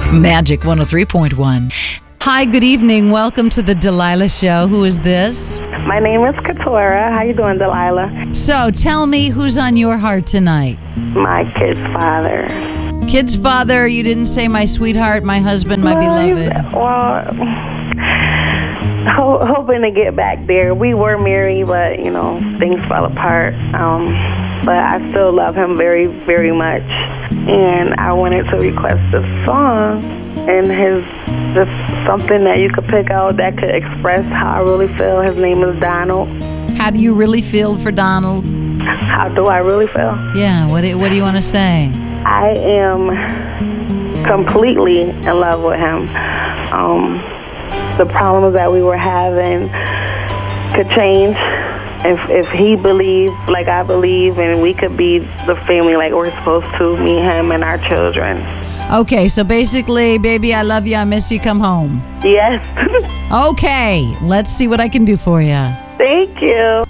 Magic 103.1. Hi, good evening. Welcome to the Delilah Show. Who is this? My name is Katora. How you doing, Delilah? So, tell me who's on your heart tonight. My kid's father. Kid's father, you didn't say my sweetheart, my husband, my beloved. Well, hoping to get back there. We were married, but, things fell apart. But I still love him very, very much. And I wanted to request a song and just something that you could pick out that could express how I really feel. His name is Donald. How do you really feel for Donald? How do I really feel? Yeah, what do you want to say? I am completely in love with him. The problems that we were having could change if he believed like I believe, and we could be the family like we're supposed to, me, him, and our children. Okay, so basically, baby, I love you, I miss you, come home. Yes. Okay, let's see what I can do for you. Thank you.